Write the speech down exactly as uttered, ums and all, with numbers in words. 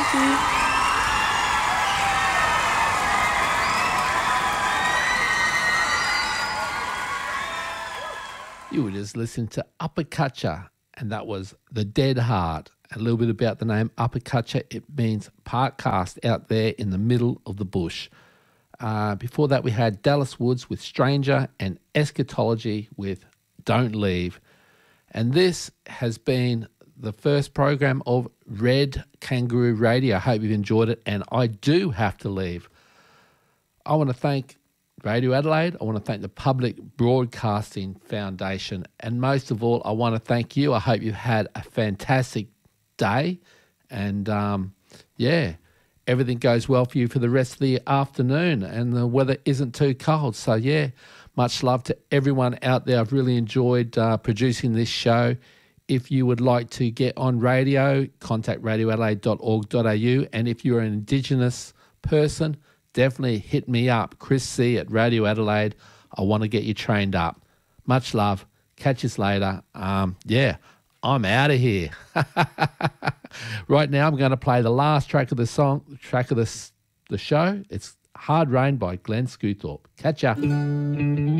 Thank you. You were just listening to Uppercutcher, and that was The Dead Heart. A little bit about the name Uppercutcher. It means park cast out there in the middle of the bush. Uh, before that, we had Dallas Woods with Stranger and Eschatology with Don't Leave. And this has been the first program of Red Kangaroo Radio. I hope you've enjoyed it, and I do have to leave. I want to thank Radio Adelaide. I want to thank the Public Broadcasting Foundation. And most of all, I want to thank you. I hope you've had a fantastic day. And, um, yeah, everything goes well for you for the rest of the afternoon. And the weather isn't too cold. So, yeah, much love to everyone out there. I've really enjoyed uh, producing this show. If you would like to get on radio, contact radio adelaide dot org dot a u. And if you're an Indigenous person, definitely hit me up, Chris C at Radio Adelaide. I want to get you trained up. Much love. Catch us later. Um, yeah, I'm out of here. Right now, I'm going to play the last track of the song, track of the the show. It's Hard Rain by Glenn Scewthorpe. Catch ya.